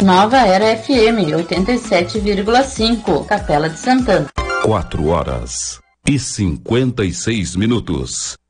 Nova Era FM 87,5, Capela de Santana. 4 horas e 56 minutos.